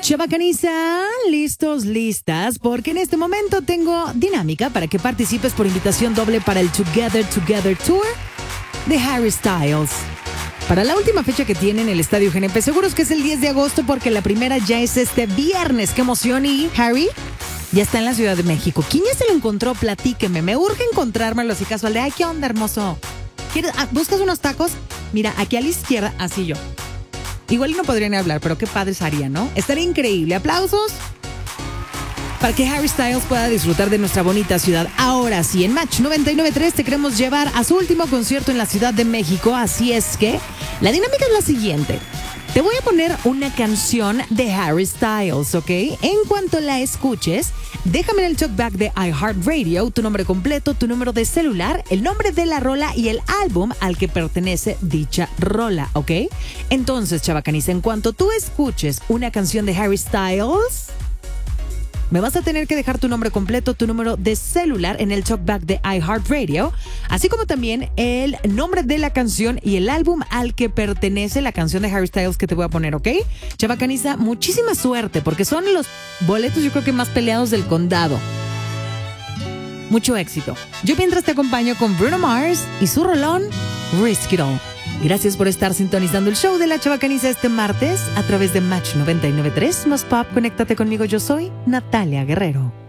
Chavacaniza, listos, listas, porque en este momento tengo dinámica para que participes por invitación doble para el Together Tour de Harry Styles. Para la última fecha que tiene en el Estadio GNP, seguros que es el 10 de agosto porque la primera ya es este viernes. ¡Qué emoción! Y Harry ya está en la Ciudad de México. ¿Quién ya se lo encontró? Platíqueme. Me urge encontrármelo así casual de, ay, ¿qué onda, hermoso? ¿Buscas unos tacos? Mira, aquí a la izquierda, así yo. Igual no podrían hablar, pero qué padres haría, ¿no? Estaría increíble. Aplausos para que Harry Styles pueda disfrutar de nuestra bonita ciudad. Ahora sí, en Match 99.3 te queremos llevar a su último concierto en la Ciudad de México. Así es que la dinámica es la siguiente. Te voy a poner una canción de Harry Styles, ¿ok? En cuanto la escuches, déjame en el talkback de iHeartRadio tu nombre completo, tu número de celular, el nombre de la rola y el álbum al que pertenece dicha rola, ¿ok? Entonces, chavacaniza, en cuanto tú escuches una canción de Harry Styles, me vas a tener que dejar tu nombre completo, tu número de celular en el talkback de iHeartRadio, así como también el nombre de la canción y el álbum al que pertenece la canción de Harry Styles que te voy a poner, ¿ok? Chavacaniza, muchísima suerte porque son los boletos yo creo que más peleados del condado. Mucho éxito. Yo mientras te acompaño con Bruno Mars y su rolón Risk It All. Gracias por estar sintonizando el show de la Chavacaniza este martes a través de Match 99.3 más Pop. Conéctate conmigo, yo soy Natalia Guerrero.